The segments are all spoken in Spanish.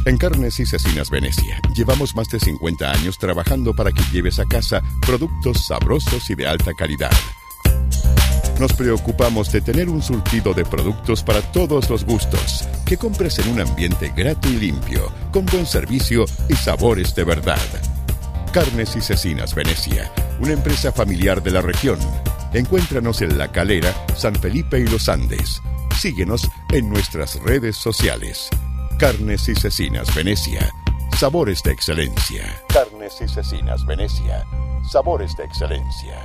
En Carnes y Cecinas Venecia, llevamos más de 50 años trabajando para que lleves a casa productos sabrosos y de alta calidad. Nos preocupamos de tener un surtido de productos para todos los gustos, que compres en un ambiente grato y limpio, con buen servicio y sabores de verdad. Carnes y Cecinas Venecia, una empresa familiar de la región. Encuéntranos en La Calera, San Felipe y Los Andes. Síguenos en nuestras redes sociales. Carnes y Cecinas Venecia, sabores de excelencia. Carnes y Cecinas Venecia, sabores de excelencia.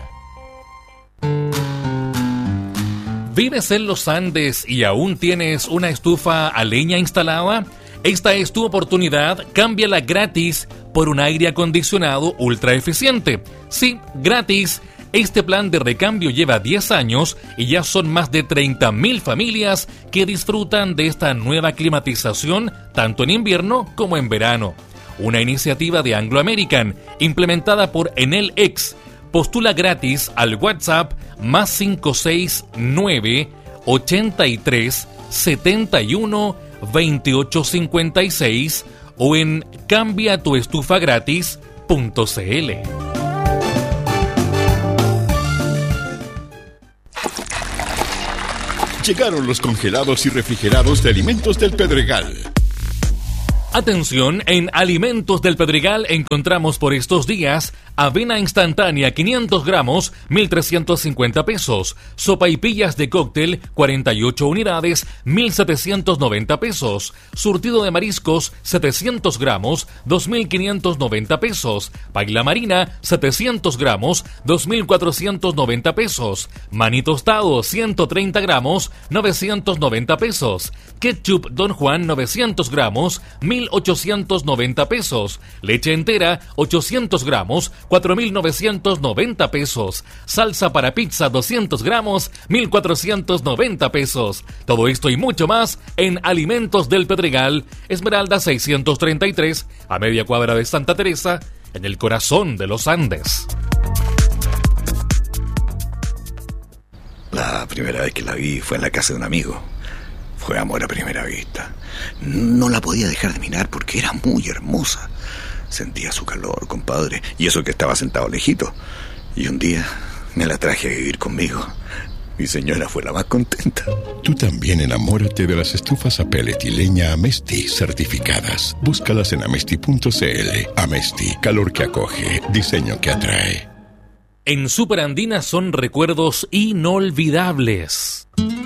¿Vives en los Andes y aún tienes una estufa a leña instalada? Esta es tu oportunidad. Cámbiala gratis por un aire acondicionado ultra eficiente. Sí, gratis. Este plan de recambio lleva 10 años y ya son más de 30.000 familias que disfrutan de esta nueva climatización tanto en invierno como en verano. Una iniciativa de Anglo American implementada por Enel X. Postula gratis al WhatsApp más 569 83 71 28 56 o en cambiatuestufagratis.cl. Llegaron los congelados y refrigerados de Alimentos del Pedregal. Atención, en Alimentos del Pedregal encontramos por estos días avena instantánea 500 gramos, 1.350 pesos. Sopaipillas de cóctel, 48 unidades, 1.790 pesos. Surtido de mariscos, 700 gramos, 2.590 pesos. Paila marina, 700 gramos, 2.490 pesos. Maní tostado, 130 gramos, 990 pesos. Ketchup Don Juan, 900 gramos, 1.890 pesos. Leche entera, 800 gramos, 4.990 pesos. Salsa para pizza, 200 gramos, 1.490 pesos. Todo esto y mucho más en Alimentos del Pedregal, Esmeralda 633, a media cuadra de Santa Teresa, en el corazón de los Andes. La primera vez que la vi fue en la casa de un amigo. Fue amor a primera vista. No la podía dejar de mirar porque era muy hermosa. Sentía su calor, compadre, y eso que estaba sentado lejito. Y un día me la traje a vivir conmigo. Mi señora fue la más contenta. Tú también enamórate de las estufas a pellet y leña Amesti certificadas. Búscalas en amesti.cl. Amesti, calor que acoge, diseño que atrae. En Superandina son recuerdos inolvidables.